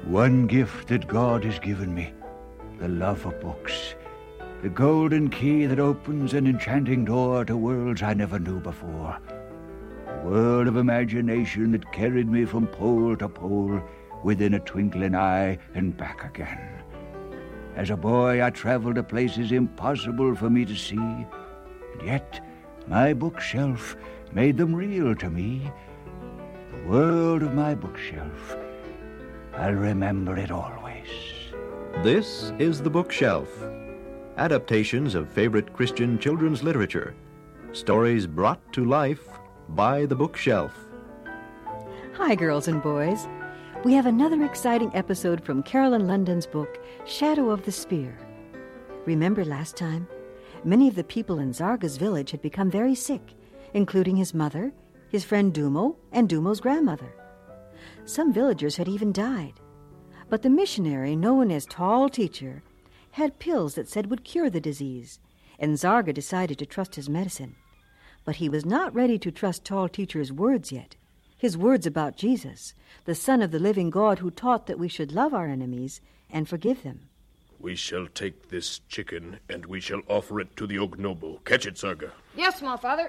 One gift that God has given me, the love of books. The golden key that opens an enchanting door to worlds I never knew before. A world of imagination that carried me from pole to pole within a twinkling eye and back again. As a boy, I traveled to places impossible for me to see, and yet my bookshelf made them real to me. The world of my bookshelf, I'll remember it always. This is The Bookshelf. Adaptations of favorite Christian children's literature. Stories brought to life by The Bookshelf. Hi, girls and boys. We have another exciting episode from Carolyn London's book, Shadow of the Spear. Remember last time? Many of the people in Zarga's village had become very sick, including his mother, his friend Dumo, and Dumo's grandmother. Some villagers had even died. But the missionary, known as Tall Teacher, had pills that said would cure the disease, and Zarga decided to trust his medicine. But he was not ready to trust Tall Teacher's words yet. His words about Jesus, the Son of the living God who taught that we should love our enemies and forgive them. We shall take this chicken, and we shall offer it to the Ognobo. Catch it, Zarga. Yes, small father.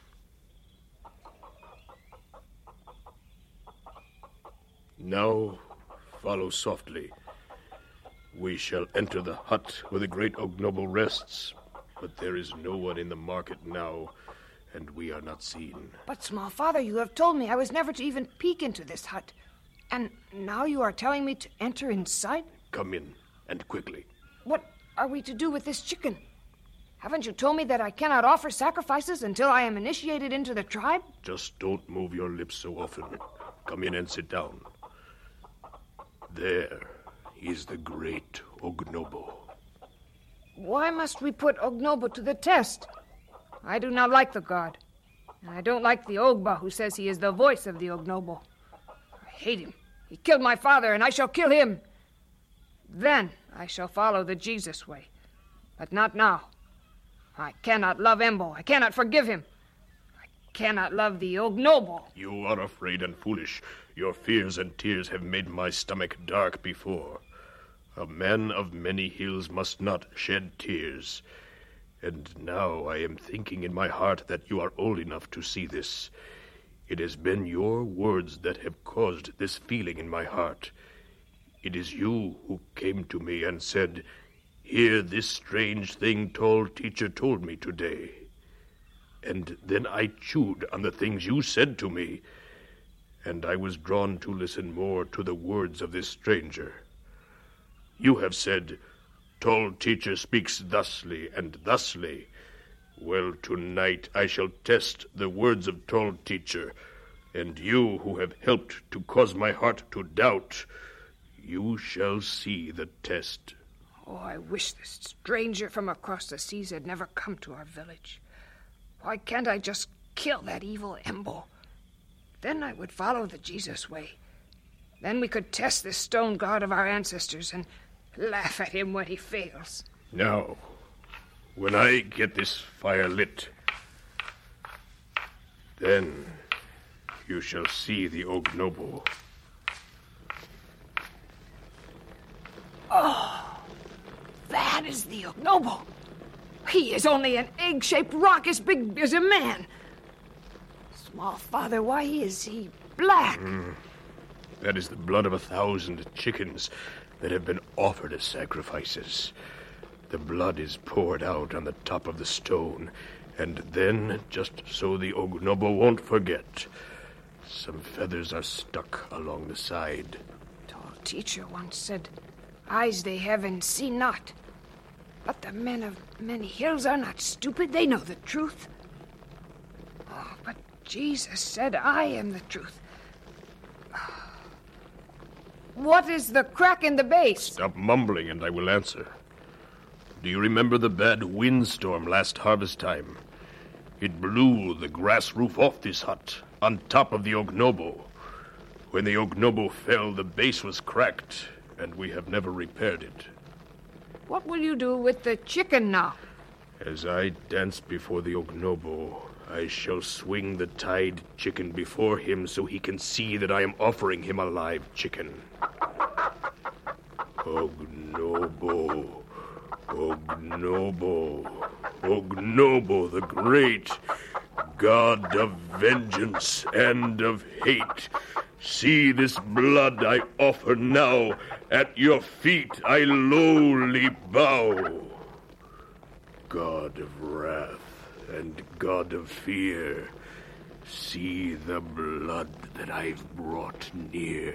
Now, follow softly. We shall enter the hut where the great Ognobo rests, but there is no one in the market now, and we are not seen. But, small father, you have told me I was never to even peek into this hut. And now you are telling me to enter inside? Come in, and quickly. What are we to do with this chicken? Haven't you told me that I cannot offer sacrifices until I am initiated into the tribe? Just don't move your lips so often. Come in and sit down. There is the great Ognobo. Why must we put Ognobo to the test? I do not like the god. And I don't like the Ogba who says he is the voice of the Ognobo. I hate him. He killed my father, and I shall kill him. Then I shall follow the Jesus way. But not now. I cannot love Embo. I cannot forgive him. I cannot love the Ognobo. You are afraid and foolish. Your fears and tears have made my stomach dark before. A man of many hills must not shed tears. And now I am thinking in my heart that you are old enough to see this. It has been your words that have caused this feeling in my heart. It is you who came to me and said, "Hear this strange thing Tall Teacher told me today." And then I chewed on the things you said to me, and I was drawn to listen more to the words of this stranger. You have said, "Tall Teacher speaks thusly and thusly." Well, tonight I shall test the words of Tall Teacher, and you who have helped to cause my heart to doubt, you shall see the test. Oh, I wish this stranger from across the seas had never come to our village. Why can't I just kill that evil Embo? Then I would follow the Jesus way. Then we could test this stone god of our ancestors and laugh at him when he fails. Now, when I get this fire lit, then you shall see the Ognobo. Oh, that is the Ognobo. He is only an egg-shaped rock as big as a man. Small father, why is he black? That is the blood of 1,000 chickens that have been offered as sacrifices. The blood is poured out on the top of the stone, and then, just so the Ognobo won't forget, some feathers are stuck along the side. Tall Teacher once said, "Eyes they have and see not." But the men of many hills are not stupid. They know the truth. Oh, but Jesus said, "I am the truth." What is the crack in the base? Stop mumbling and I will answer. Do you remember the bad windstorm last harvest time? It blew the grass roof off this hut, on top of the Ognobo. When the Ognobo fell, the base was cracked, and we have never repaired it. What will you do with the chicken now? As I dance before the Ognobo, I shall swing the tied chicken before him so he can see that I am offering him a live chicken. Ognobo, Ognobo, Ognobo the Great, God of vengeance and of hate. See this blood I offer now. At your feet I lowly bow. God of wrath and God of fear, see the blood that I've brought near.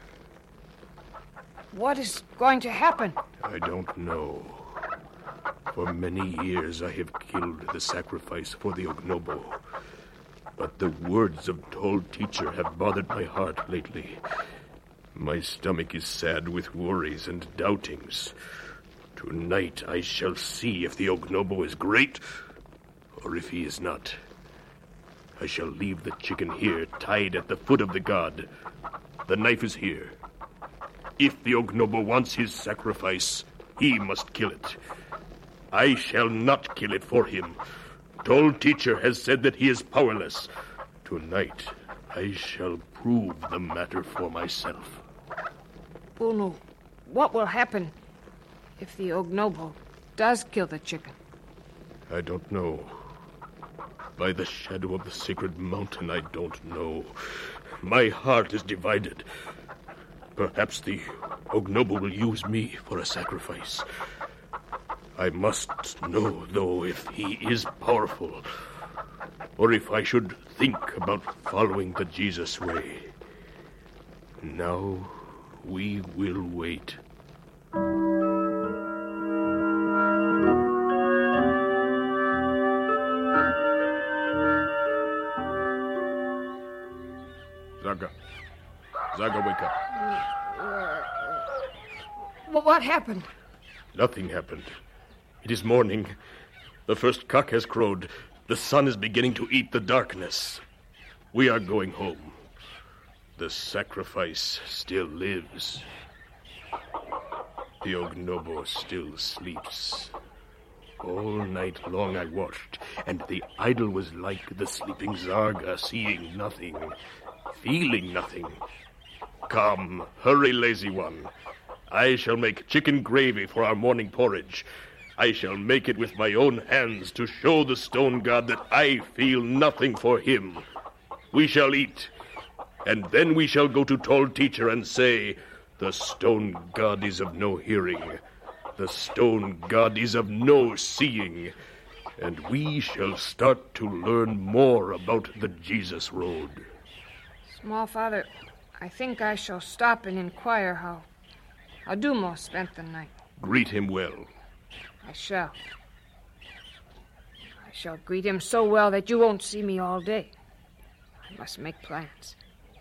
What is going to happen? I don't know. For many years I have killed the sacrifice for the Ognobo. But the words of Tall Teacher have bothered my heart lately. My stomach is sad with worries and doubtings. Tonight I shall see if the Ognobo is great, or if he is not. I shall leave the chicken here, tied at the foot of the god. The knife is here. If the Ognobo wants his sacrifice, he must kill it. I shall not kill it for him. Tall Teacher has said that he is powerless. Tonight, I shall prove the matter for myself. Unu, what will happen if the Ognobo does kill the chicken? I don't know. By the shadow of the sacred mountain, I don't know. My heart is divided. Perhaps the Ognobo will use me for a sacrifice. I must know, though, if he is powerful, or if I should think about following the Jesus way. Now we will wait. Zaga, wake up. What happened? Nothing happened. It is morning. The first cock has crowed. The sun is beginning to eat the darkness. We are going home. The sacrifice still lives. The Ognobo still sleeps. All night long I watched, and the idol was like the sleeping Zarga, seeing nothing, feeling nothing. Come, hurry, lazy one. I shall make chicken gravy for our morning porridge. I shall make it with my own hands to show the stone god that I feel nothing for him. We shall eat, and then we shall go to Tall Teacher and say, the stone god is of no hearing, the stone god is of no seeing, and we shall start to learn more about the Jesus road. Small Father, I think I shall stop and inquire how Dumo spent the night. Greet him well. I shall. I shall greet him so well that you won't see me all day. I must make plans.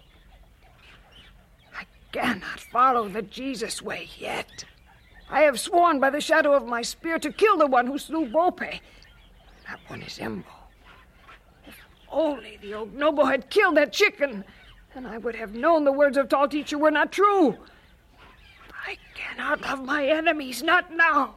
I cannot follow the Jesus way yet. I have sworn by the shadow of my spear to kill the one who slew Bope. That one is Embo. If only the Ognobo had killed that chicken, then I would have known the words of Tall Teacher were not true. I cannot love my enemies, not now.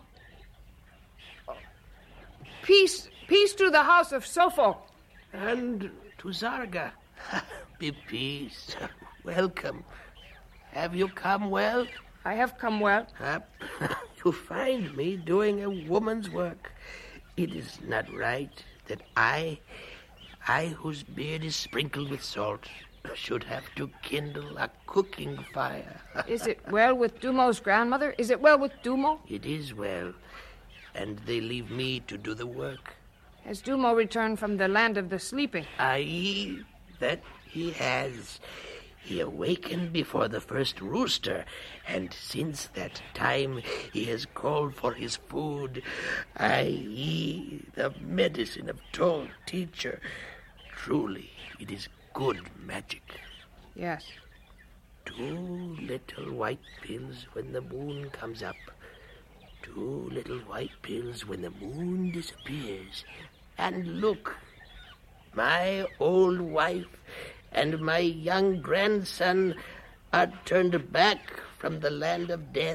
Peace to the house of Sofo. And to Zarga. Be peace. Welcome. Have you come well? I have come well. You find me doing a woman's work. It is not right that I whose beard is sprinkled with salt, should have to kindle a cooking fire. Is it well with Dumo's grandmother? Is it well with Dumo? It is well, and they leave me to do the work. Has Dumo returned from the land of the sleeping? Aye, that he has. He awakened before the first rooster, and since that time he has called for his food. Aye, the medicine of Tall Teacher. Truly, it is good magic. Yes. 2 little white pills when the moon comes up. 2 little white pills when the moon disappears. And look, my old wife and my young grandson are turned back from the land of death.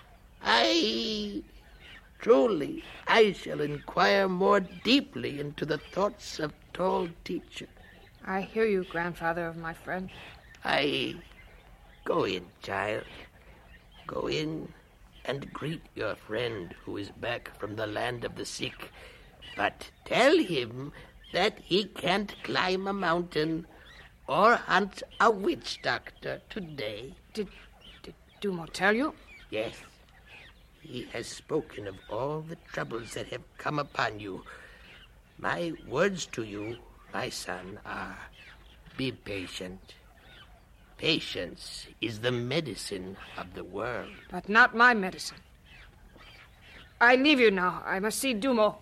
Truly, I shall inquire more deeply into the thoughts of Tall Teacher. I hear you, grandfather of my friend. Go in, child. Go in and greet your friend who is back from the land of the sick. But tell him that he can't climb a mountain or hunt a witch doctor today. Did Dumo tell you? Yes. He has spoken of all the troubles that have come upon you. My words to you, my son, are, be patient. Patience is the medicine of the world. But not my medicine. I leave you now. I must see Dumo.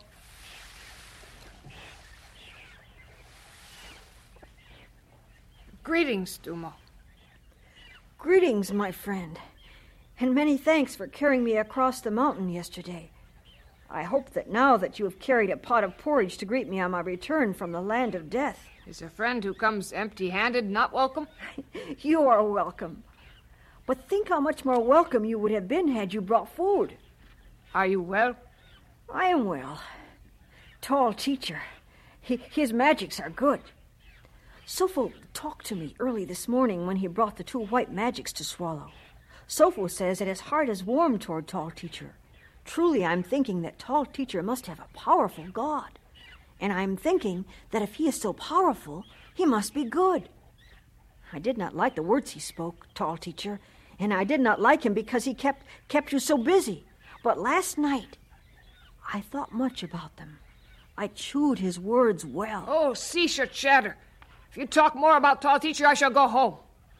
Greetings, Dumo. Greetings, my friend. And many thanks for carrying me across the mountain yesterday. I hope that now that you have carried a pot of porridge to greet me on my return from the land of death. Is a friend who comes empty-handed not welcome? You are welcome. But think how much more welcome you would have been had you brought food. Are you well? I am well. Tall teacher. His magics are good. Sopho talked to me early this morning when he brought the 2 white magics to swallow. Sopho says that his heart is warm toward Tall Teacher. Truly, I'm thinking that Tall Teacher must have a powerful God. And I'm thinking that if he is so powerful, he must be good. I did not like the words he spoke, Tall Teacher, and I did not like him because he kept you so busy. But last night, I thought much about them. I chewed his words well. Oh, cease your chatter. If you talk more about Tall Teacher, I shall go home.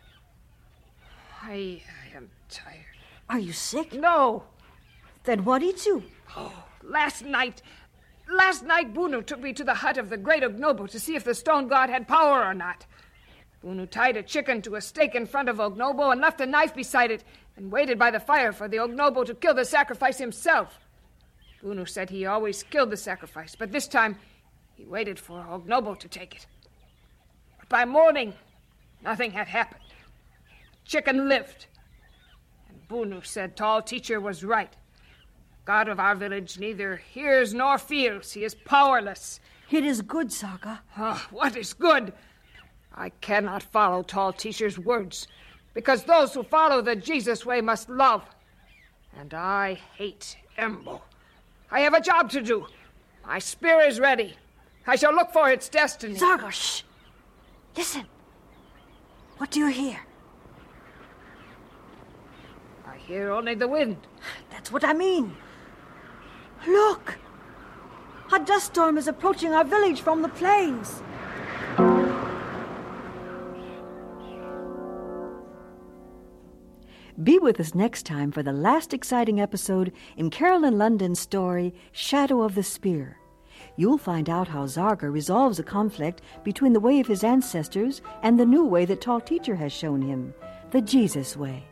I am tired. Are you sick? No. Then what eats you? Oh, last night Bunu took me to the hut of the great Ognobo to see if the stone god had power or not. Bunu tied a chicken to a stake in front of Ognobo and left a knife beside it and waited by the fire for the Ognobo to kill the sacrifice himself. Bunu said he always killed the sacrifice, but this time he waited for Ognobo to take it. But by morning, nothing had happened. The chicken lived. And Bunu said Tall Teacher was right. God of our village neither hears nor feels. He is powerless. It is good, Saga. Oh, what is good? I cannot follow Tall Teacher's words, because those who follow the Jesus way must love. And I hate Embo. I have a job to do. My spear is ready. I shall look for its destiny. Saga, shh! Listen. What do you hear? I hear only the wind. That's what I mean. Look! A dust storm is approaching our village from the plains. Be with us next time for the last exciting episode in Carolyn London's story, Shadow of the Spear. You'll find out how Zargar resolves a conflict between the way of his ancestors and the new way that Tall Teacher has shown him, the Jesus way.